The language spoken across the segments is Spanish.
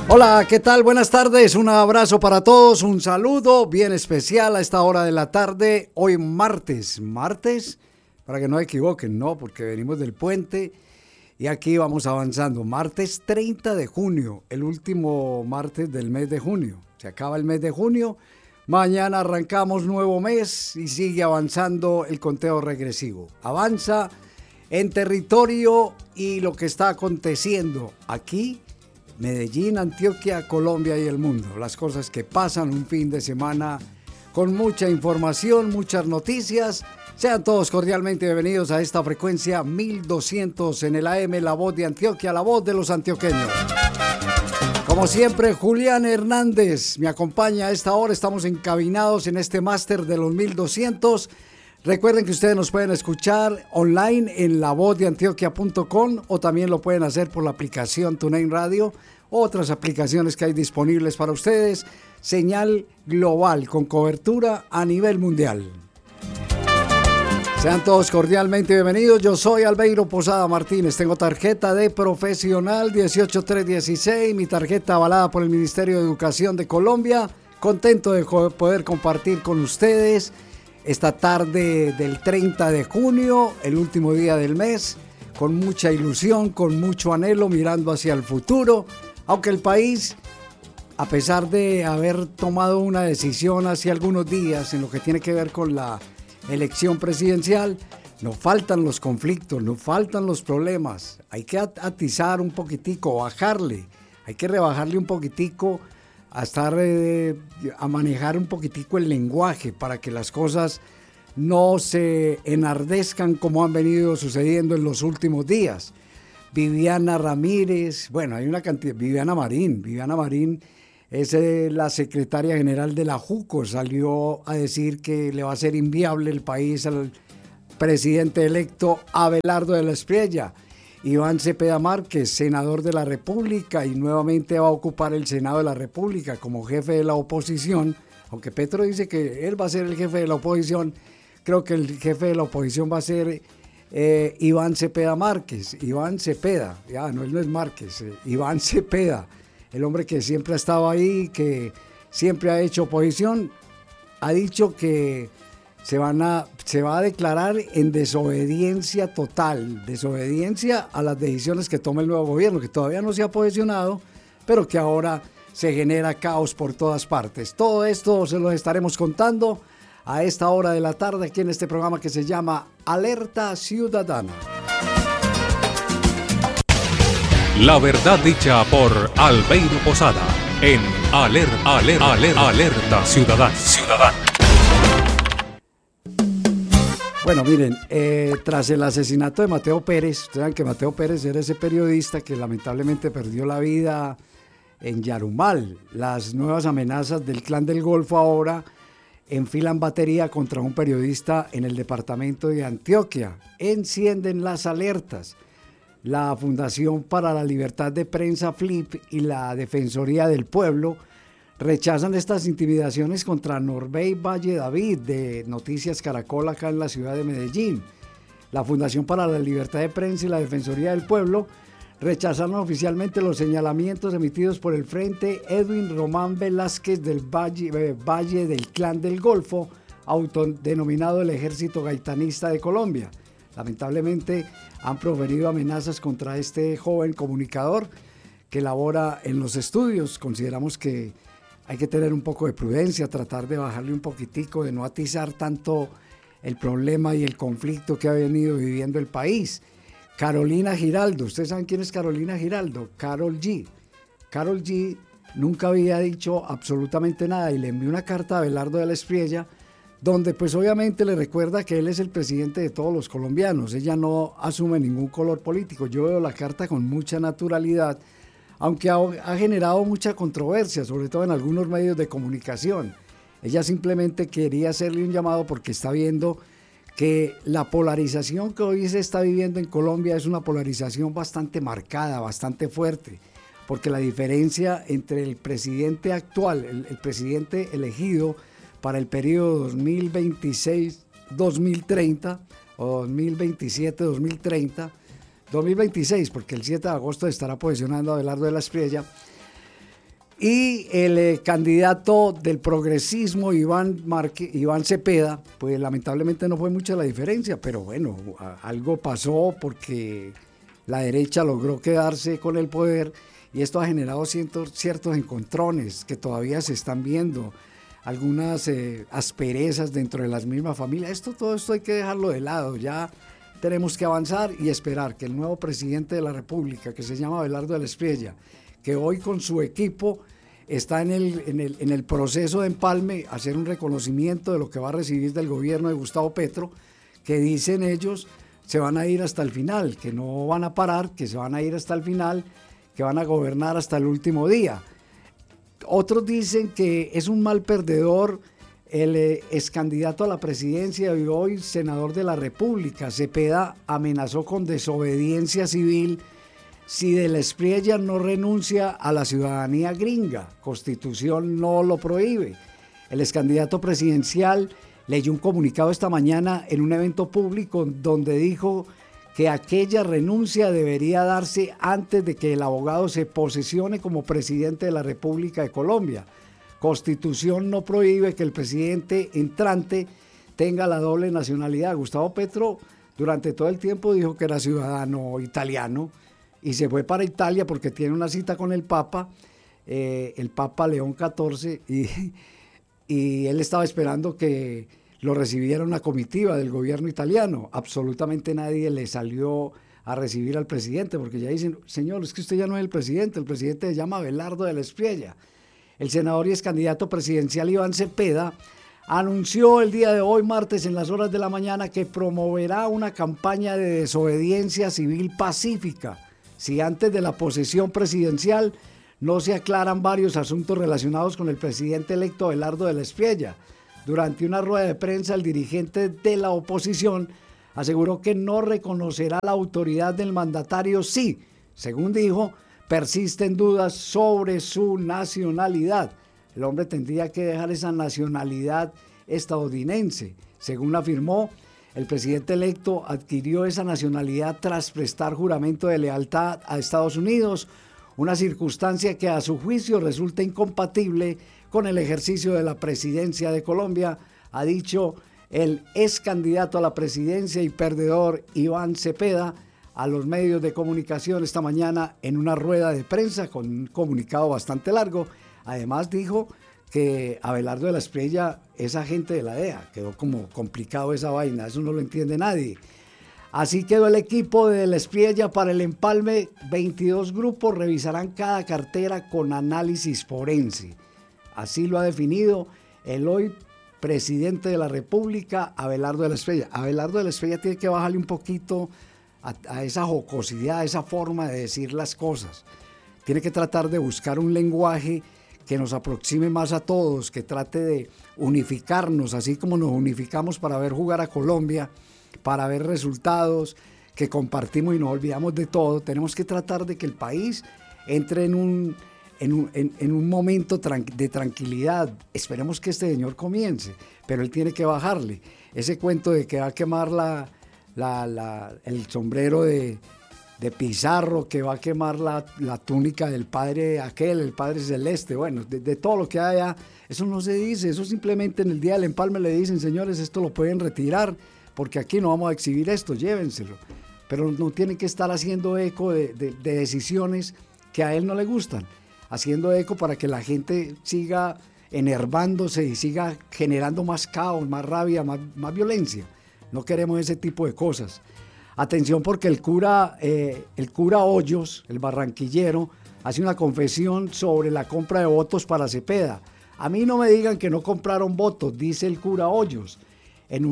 Hola, ¿qué tal? Buenas tardes, un abrazo para todos, un saludo bien especial a esta hora de la tarde, hoy martes, para que no se equivoquen, ¿no? Porque venimos del puente y aquí vamos avanzando, martes 30 de junio, el último martes del mes de junio, se acaba el mes de junio, mañana arrancamos nuevo mes y sigue avanzando el conteo regresivo, avanza en territorio y lo que está aconteciendo aquí, Medellín, Antioquia, Colombia y el mundo. Las cosas que pasan un fin de semana con mucha información, muchas noticias. Sean todos cordialmente bienvenidos a esta frecuencia 1200 en el AM, La Voz de Antioquia, la voz de los antioqueños. Como siempre, Julián Hernández me acompaña a esta hora. Estamos encabinados en este máster de los 1200. Recuerden que ustedes nos pueden escuchar online en lavozdeantioquia.com o también lo pueden hacer por la aplicación TuneIn Radio, otras aplicaciones que hay disponibles para ustedes. Señal global con cobertura a nivel mundial. Sean todos cordialmente bienvenidos. Yo soy Albeiro Posada Martínez. Tengo tarjeta de profesional 18316, mi tarjeta avalada por el Ministerio de Educación de Colombia. Contento de poder compartir con ustedes esta tarde del 30 de junio, el último día del mes, con mucha ilusión, con mucho anhelo, mirando hacia el futuro, aunque el país, a pesar de haber tomado una decisión hace algunos días en lo que tiene que ver con la elección presidencial, no faltan los conflictos, no faltan los problemas, hay que atizar un poquitico, bajarle, hay que rebajarle un poquitico a manejar un poquitico el lenguaje para que las cosas no se enardezcan como han venido sucediendo en los últimos días. Viviana Ramírez, bueno, hay una cantidad, Viviana Marín es la secretaria general de la JUCO, salió a decir que le va a ser inviable el país al presidente electo Abelardo de la Espriella. Iván Cepeda Márquez, senador de la República, y nuevamente va a ocupar el Senado de la República como jefe de la oposición. Aunque Petro dice que él va a ser el jefe de la oposición, creo que el jefe de la oposición va a ser Iván Cepeda Márquez. Iván Cepeda, él no es Márquez, Iván Cepeda, el hombre que siempre ha estado ahí, que siempre ha hecho oposición, ha dicho que se va a declarar en desobediencia total, desobediencia a las decisiones que toma el nuevo gobierno, que todavía no se ha posicionado, pero que ahora se genera caos por todas partes. Todo esto se lo estaremos contando a esta hora de la tarde aquí en este programa que se llama Alerta Ciudadana. La verdad dicha por Albeiro Posada en Alerta Ciudadana. Bueno, miren, tras el asesinato de Mateo Pérez, ustedes saben que Mateo Pérez era ese periodista que lamentablemente perdió la vida en Yarumal. Las nuevas amenazas del Clan del Golfo ahora enfilan batería contra un periodista en el departamento de Antioquia. Encienden las alertas. La Fundación para la Libertad de Prensa, FLIP, y la Defensoría del Pueblo rechazan estas intimidaciones contra Norbey Valle David de Noticias Caracol acá en la ciudad de Medellín. La Fundación para la Libertad de Prensa y la Defensoría del Pueblo rechazaron oficialmente los señalamientos emitidos por el Frente Edwin Román Velázquez del Valle del Clan del Golfo, autodenominado el Ejército Gaitanista de Colombia. Lamentablemente han proferido amenazas contra este joven comunicador que labora en los estudios. Consideramos que hay que tener un poco de prudencia, tratar de bajarle un poquitico, de no atizar tanto el problema y el conflicto que ha venido viviendo el país. Carolina Giraldo, ¿ustedes saben quién es Carolina Giraldo? Karol G. Karol G nunca había dicho absolutamente nada y le envió una carta a Abelardo de la Espriella donde pues obviamente le recuerda que él es el presidente de todos los colombianos. Ella no asume ningún color político. Yo veo la carta con mucha naturalidad, aunque ha generado mucha controversia, sobre todo en algunos medios de comunicación. Ella simplemente quería hacerle un llamado porque está viendo que la polarización que hoy se está viviendo en Colombia es una polarización bastante marcada, bastante fuerte, porque la diferencia entre el presidente actual, el presidente elegido para el periodo 2026-2030 o 2027-2030, 2026, porque el 7 de agosto estará posicionando a Abelardo de la Espriella, Y el candidato del progresismo, Iván Cepeda, pues lamentablemente no fue mucha la diferencia, pero bueno, algo pasó porque la derecha logró quedarse con el poder y esto ha generado ciertos encontrones que todavía se están viendo, algunas asperezas dentro de las mismas familias. Todo esto hay que dejarlo de lado, ya tenemos que avanzar y esperar que el nuevo presidente de la República, que se llama Abelardo de la Espriella, que hoy con su equipo está en el proceso de empalme, hacer un reconocimiento de lo que va a recibir del gobierno de Gustavo Petro, que dicen ellos se van a ir hasta el final, que no van a parar, que se van a ir hasta el final, que van a gobernar hasta el último día. Otros dicen que es un mal perdedor el ex candidato a la presidencia y hoy senador de la República. Cepeda amenazó con desobediencia civil si de la Espriella no renuncia a la ciudadanía gringa. Constitución no lo prohíbe. El ex candidato presidencial leyó un comunicado esta mañana en un evento público donde dijo que aquella renuncia debería darse antes de que el abogado se posesione como presidente de la República de Colombia. Constitución no prohíbe que el presidente entrante tenga la doble nacionalidad. Gustavo Petro durante todo el tiempo dijo que era ciudadano italiano y se fue para Italia porque tiene una cita con el Papa León XIV, y él estaba esperando que lo recibiera una comitiva del gobierno italiano. Absolutamente nadie le salió a recibir al presidente porque ya dicen, señor, es que usted ya no es el presidente se llama Abelardo de la Espriella. El senador y ex candidato presidencial Iván Cepeda anunció el día de hoy, martes, en las horas de la mañana, que promoverá una campaña de desobediencia civil pacífica si antes de la posesión presidencial no se aclaran varios asuntos relacionados con el presidente electo Abelardo de la Espriella. Durante una rueda de prensa, el dirigente de la oposición aseguró que no reconocerá la autoridad del mandatario si, según dijo, persisten dudas sobre su nacionalidad. El hombre tendría que dejar esa nacionalidad estadounidense. Según afirmó, el presidente electo adquirió esa nacionalidad tras prestar juramento de lealtad a Estados Unidos, una circunstancia que a su juicio resulta incompatible con el ejercicio de la presidencia de Colombia, ha dicho el ex candidato a la presidencia y perdedor Iván Cepeda a los medios de comunicación esta mañana en una rueda de prensa con un comunicado bastante largo. Además dijo que Abelardo de la Espriella es agente de la DEA. Quedó como complicado esa vaina, eso no lo entiende nadie. Así quedó el equipo de la Espriella para el empalme. 22 grupos revisarán cada cartera con análisis forense. Así lo ha definido el hoy presidente de la República, Abelardo de la Espriella. Abelardo de la Espriella tiene que bajarle un poquito a esa jocosidad, a esa forma de decir las cosas. Tiene que tratar de buscar un lenguaje que nos aproxime más a todos, que trate de unificarnos, así como nos unificamos para ver jugar a Colombia, para ver resultados, que compartimos y nos olvidamos de todo. Tenemos que tratar de que el país entre en un momento de tranquilidad. Esperemos que este señor comience, pero él tiene que bajarle. Ese cuento de que va a quemar el sombrero de Pizarro, que va a quemar la túnica del padre el padre celeste, bueno, de todo lo que haya, eso no se dice, eso simplemente en el día del empalme le dicen, señores, esto lo pueden retirar, porque aquí no vamos a exhibir esto, llévenselo. Pero no tienen que estar haciendo eco de decisiones que a él no le gustan, haciendo eco para que la gente siga enervándose y siga generando más caos, más rabia, más violencia. No queremos ese tipo de cosas. Atención, porque el cura Hoyos, el barranquillero, hace una confesión sobre la compra de votos para Cepeda. A mí no me digan que no compraron votos, dice el cura Hoyos, en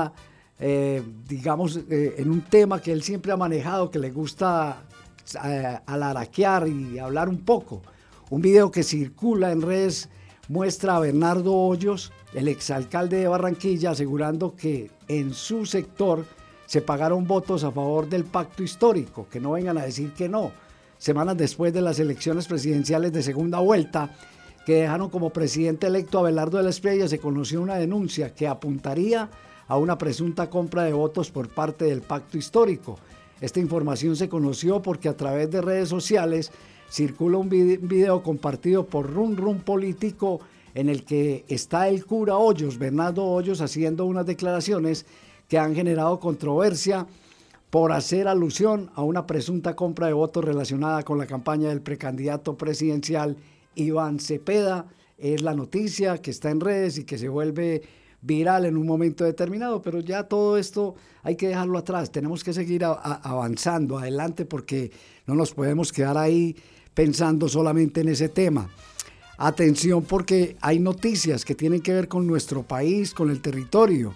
en un tema que él siempre ha manejado, que le gusta alaraquear y hablar un poco. Un video que circula en redes muestra a Bernardo Hoyos, el exalcalde de Barranquilla, asegurando que en su sector se pagaron votos a favor del pacto histórico, que no vengan a decir que no. Semanas después de las elecciones presidenciales de segunda vuelta, que dejaron como presidente electo a Abelardo de la Espriella, se conoció una denuncia que apuntaría a una presunta compra de votos por parte del pacto histórico. Esta información se conoció porque a través de redes sociales circula un video compartido por Run Run Político en el que está el cura Hoyos, Bernardo Hoyos, haciendo unas declaraciones que han generado controversia por hacer alusión a una presunta compra de votos relacionada con la campaña del precandidato presidencial Iván Cepeda. Es la noticia que está en redes y que se vuelve viral en un momento determinado, pero ya todo esto hay que dejarlo atrás, tenemos que seguir avanzando adelante porque no nos podemos quedar ahí pensando solamente en ese tema. Atención, porque hay noticias que tienen que ver con nuestro país, con el territorio.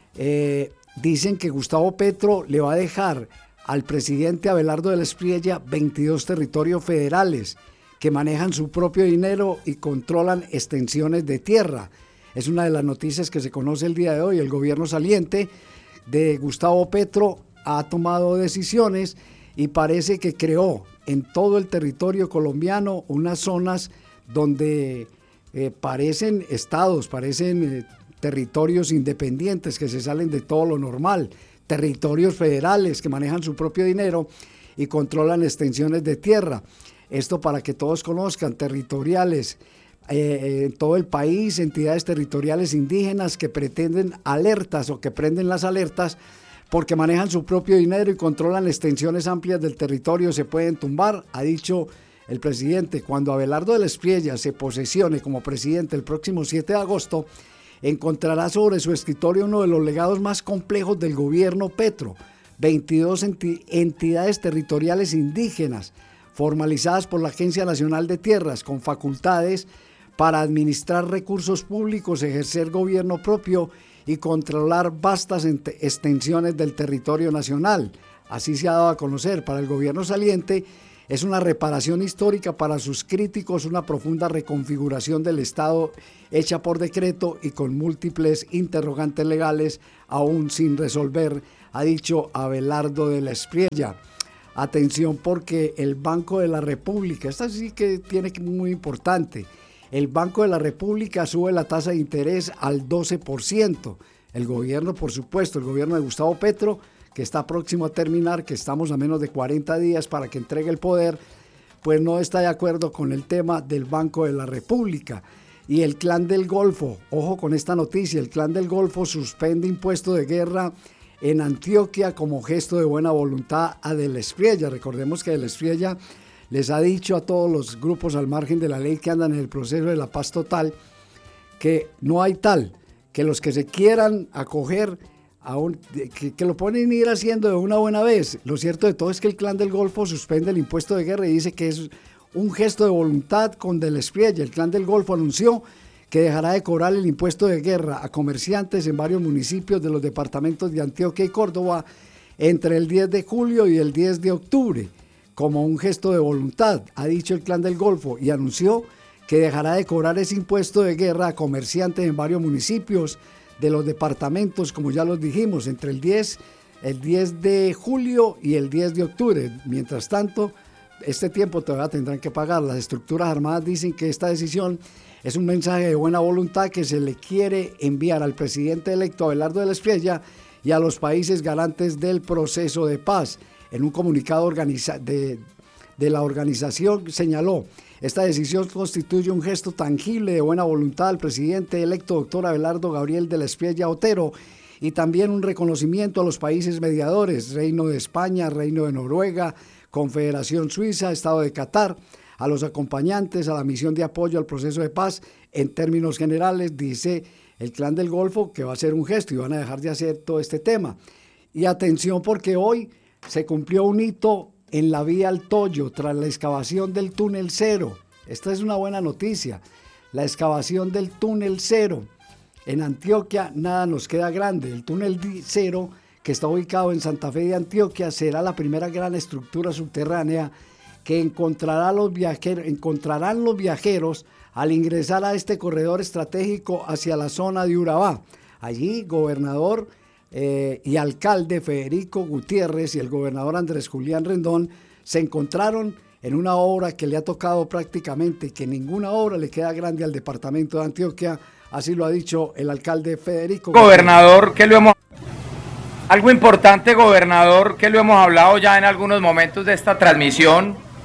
Dicen que Gustavo Petro le va a dejar al presidente Abelardo de la Espriella 22 territorios federales que manejan su propio dinero y controlan extensiones de tierra. Es una de las noticias que se conoce el día de hoy. El gobierno saliente de Gustavo Petro ha tomado decisiones y parece que creó en todo el territorio colombiano unas zonas donde parecen estados, parecen territorios independientes que se salen de todo lo normal, territorios federales que manejan su propio dinero y controlan extensiones de tierra. Esto para que todos conozcan, territoriales en todo el país, entidades territoriales indígenas que pretenden alertas o que prenden las alertas porque manejan su propio dinero y controlan extensiones amplias del territorio, se pueden tumbar, ha dicho el presidente. Cuando Abelardo de la Espriella se posesione como presidente el próximo 7 de agosto, encontrará sobre su escritorio uno de los legados más complejos del gobierno Petro, 22 entidades territoriales indígenas formalizadas por la Agencia Nacional de Tierras con facultades para administrar recursos públicos, ejercer gobierno propio y controlar vastas extensiones del territorio nacional. Así se ha dado a conocer. Para el gobierno saliente es una reparación histórica, para sus críticos una profunda reconfiguración del Estado hecha por decreto y con múltiples interrogantes legales aún sin resolver, ha dicho Abelardo de la Espriella. Atención, porque el Banco de la República, esta sí que tiene que muy importante, el Banco de la República sube la tasa de interés al 12%. El gobierno, por supuesto, el gobierno de Gustavo Petro, que está próximo a terminar, que estamos a menos de 40 días para que entregue el poder, pues no está de acuerdo con el tema del Banco de la República. Y el Clan del Golfo, ojo con esta noticia, el Clan del Golfo suspende impuesto de guerra en Antioquia como gesto de buena voluntad a De la Espriella. Recordemos que De la Espriella les ha dicho a todos los grupos al margen de la ley que andan en el proceso de la paz total que no hay tal, que los que se quieran acoger que lo pueden ir haciendo de una buena vez. Lo cierto de todo es que el Clan del Golfo suspende el impuesto de guerra y dice que es un gesto de voluntad con De la Espriella. El Clan del Golfo anunció que dejará de cobrar el impuesto de guerra a comerciantes en varios municipios de los departamentos de Antioquia y Córdoba entre el 10 de julio y el 10 de octubre, como un gesto de voluntad, ha dicho el Clan del Golfo, y anunció que dejará de cobrar ese impuesto de guerra a comerciantes en varios municipios de los departamentos, como ya los dijimos, entre el 10 de julio y el 10 de octubre. Mientras tanto, este tiempo todavía tendrán que pagar. Las estructuras armadas dicen que esta decisión es un mensaje de buena voluntad que se le quiere enviar al presidente electo Abelardo de la Espriella y a los países garantes del proceso de paz. En un comunicado de la organización señaló: esta decisión constituye un gesto tangible de buena voluntad al presidente electo doctor Abelardo Gabriel de la Espriella Otero y también un reconocimiento a los países mediadores, Reino de España, Reino de Noruega, Confederación Suiza, Estado de Qatar, a los acompañantes a la misión de apoyo al proceso de paz. En términos generales, dice el Clan del Golfo que va a ser un gesto y van a dejar de hacer todo este tema. Y atención, porque hoy se cumplió un hito en la vía al Toyo tras la excavación del túnel cero. Esta es una buena noticia. La excavación del túnel cero. En Antioquia nada nos queda grande. El túnel cero, que está ubicado en Santa Fe de Antioquia, será la primera gran estructura subterránea que encontrarán los viajeros al ingresar a este corredor estratégico hacia la zona de Urabá. Allí, gobernador y alcalde Federico Gutiérrez y el gobernador Andrés Julián Rendón se encontraron en una obra que le ha tocado prácticamente, que ninguna obra le queda grande al departamento de Antioquia, así lo ha dicho el alcalde Federico Gobernador, que lo hemos... Algo importante, gobernador, que lo hemos hablado ya en algunos momentos de esta transmisión,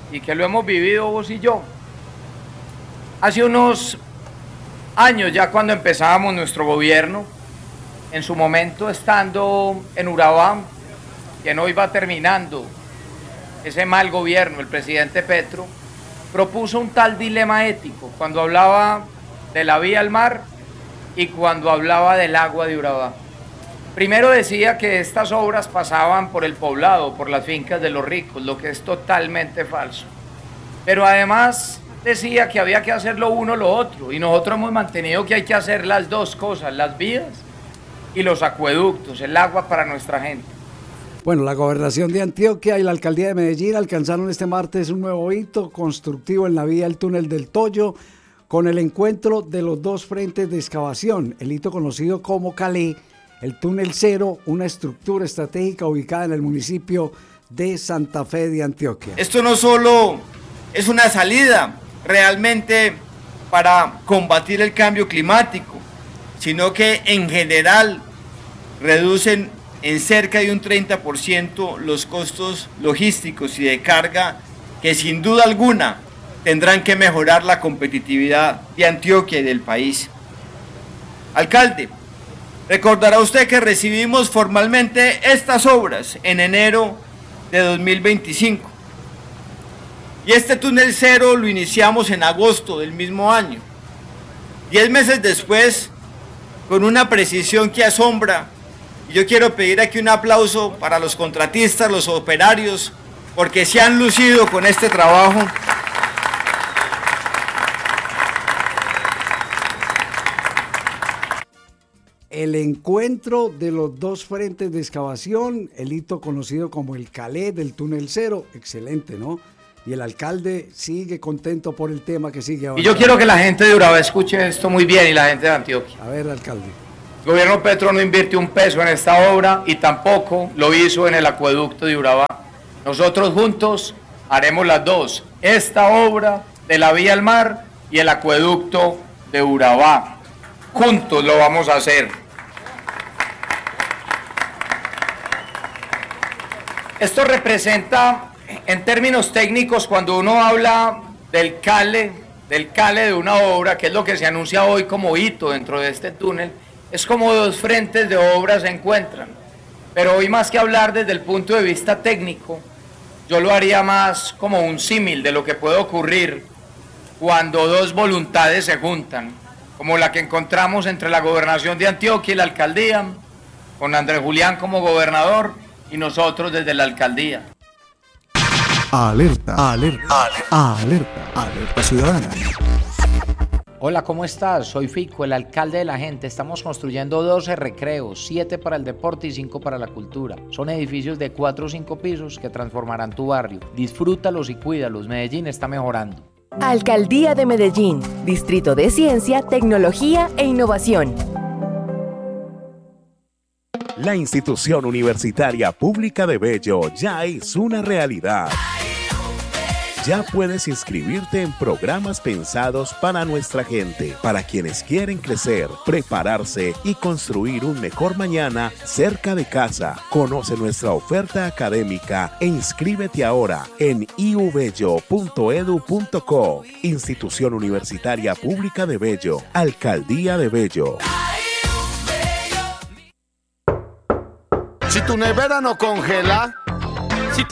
y que lo hemos vivido vos y yo. Hace unos años ya cuando empezábamos nuestro gobierno, en su momento estando en Urabá, quien hoy va terminando ese mal gobierno, el presidente Petro, propuso un tal dilema ético cuando hablaba de la vía al mar y cuando hablaba del agua de Urabá. Primero decía que estas obras pasaban por el poblado, por las fincas de los ricos, lo que es totalmente falso. Pero además decía que había que hacer lo uno o lo otro, y nosotros hemos mantenido que hay que hacer las dos cosas, las vías y los acueductos, el agua para nuestra gente. Bueno, la Gobernación de Antioquia y la Alcaldía de Medellín alcanzaron este martes un nuevo hito constructivo en la vía del túnel del Toyo con el encuentro de los dos frentes de excavación, el hito conocido como Calé, el túnel cero, una estructura estratégica ubicada en el municipio de Santa Fe de Antioquia. Esto no solo es una salida realmente para combatir el cambio climático, sino que en general reducen en cerca de un 30% los costos logísticos y de carga que sin duda alguna tendrán que mejorar la competitividad de Antioquia y del país. Alcalde, recordará usted que recibimos formalmente estas obras en enero de 2025 y este túnel cero lo iniciamos en agosto del mismo año. 10 meses después, con una precisión que asombra, y yo quiero pedir aquí un aplauso para los contratistas, los operarios, porque se han lucido con este trabajo. El encuentro de los dos frentes de excavación, el hito conocido como el Calé del túnel cero, excelente, ¿no? Y el alcalde sigue contento por el tema que sigue avanzando. Y yo quiero que la gente de Urabá escuche esto muy bien y la gente de Antioquia. A ver, alcalde. El gobierno Petro no invirtió un peso en esta obra y tampoco lo hizo en el acueducto de Urabá. Nosotros juntos haremos las dos, esta obra de la vía al mar y el acueducto de Urabá. Juntos lo vamos a hacer. Esto representa, en términos técnicos, cuando uno habla del cale de una obra, que es lo que se anuncia hoy como hito dentro de este túnel, es como dos frentes de obra se encuentran. Pero hoy, más que hablar desde el punto de vista técnico, yo lo haría más como un símil de lo que puede ocurrir cuando dos voluntades se juntan, como la que encontramos entre la gobernación de Antioquia y la alcaldía, con Andrés Julián como gobernador y nosotros desde la alcaldía. Alerta, alerta, alerta, alerta ciudadana. Hola, ¿cómo estás? Soy Fico, el alcalde de la gente. Estamos construyendo 12 recreos, 7 para el deporte y 5 para la cultura. Son edificios de 4 o 5 pisos que transformarán tu barrio. Disfrútalos y cuídalos. Medellín está mejorando. Alcaldía de Medellín, Distrito de Ciencia, Tecnología e Innovación. La institución universitaria pública de Bello ya es una realidad. Ya puedes inscribirte en programas pensados para nuestra gente, para quienes quieren crecer, prepararse y construir un mejor mañana cerca de casa. Conoce nuestra oferta académica e inscríbete ahora en iubello.edu.co. Institución Universitaria Pública de Bello, Alcaldía de Bello. Si tu nevera no congela,